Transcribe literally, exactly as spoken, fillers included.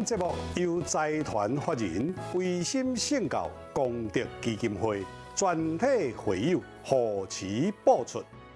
节目由财团法人维新圣教功德基金会全体会友贺齐播出。